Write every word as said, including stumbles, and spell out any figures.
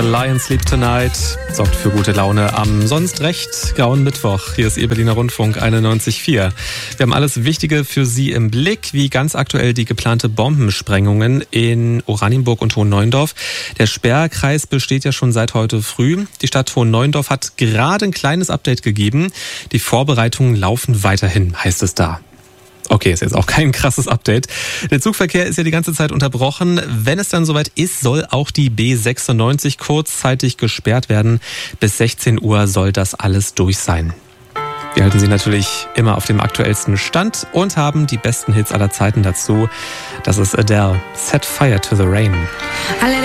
Lion Sleep Tonight sorgt für gute Laune am sonst recht grauen Mittwoch. Hier ist Ihr Berliner Rundfunk einundneunzig Komma vier. Wir haben alles Wichtige für Sie im Blick, wie ganz aktuell die geplante Bombensprengungen in Oranienburg und Hohenneuendorf. Der Sperrkreis besteht ja schon seit heute früh. Die Stadt Hohenneuendorf hat gerade ein kleines Update gegeben. Die Vorbereitungen laufen weiterhin, heißt es da. Okay, ist jetzt auch kein krasses Update. Der Zugverkehr ist ja die ganze Zeit unterbrochen. Wenn es dann soweit ist, soll auch die B sechsundneunzig kurzzeitig gesperrt werden. Bis sechzehn Uhr soll das alles durch sein. Wir halten Sie natürlich immer auf dem aktuellsten Stand und haben die besten Hits aller Zeiten dazu. Das ist Adele, Set Fire to the Rain.